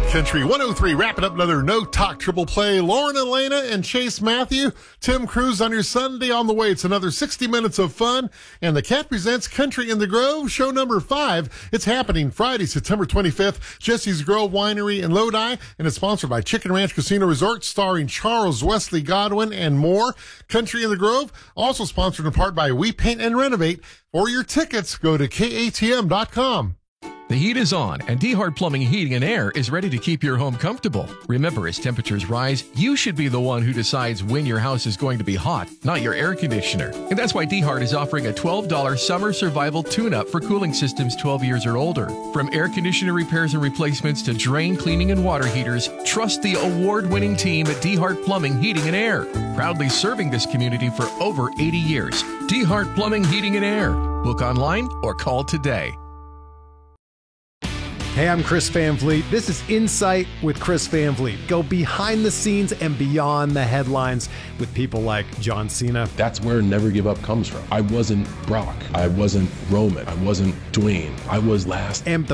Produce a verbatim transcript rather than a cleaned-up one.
Country one oh three, wrapping up another No Talk Triple Play. Lauren Elena and Chase Matthew, Tim Cruz on your Sunday on the way. It's another sixty minutes of fun, and the Cat presents Country in the Grove, show number five. It's happening Friday, September twenty-fifth, Jesse's Grove Winery in Lodi, and it's sponsored by Chicken Ranch Casino Resort, starring Charles Wesley Godwin and more. Country in the Grove, also sponsored in part by We Paint and Renovate. For your tickets, go to K A T M dot com. The heat is on, and DeHart Plumbing, Heating, and Air is ready to keep your home comfortable. Remember, as temperatures rise, you should be the one who decides when your house is going to be hot, not your air conditioner. And that's why DeHart is offering a twelve dollars summer survival tune-up for cooling systems twelve years or older. From air conditioner repairs and replacements to drain cleaning and water heaters, trust the award-winning team at DeHart Plumbing, Heating, and Air. Proudly serving this community for over eighty years. DeHart Plumbing, Heating, and Air. Book online or call today. Hey, I'm Chris Van Vliet. This is Insight with Chris Van Vliet. Go behind the scenes and beyond the headlines with people like John Cena. That's where Never Give Up comes from. I wasn't Brock. I wasn't Roman. I wasn't Dwayne. I was last. And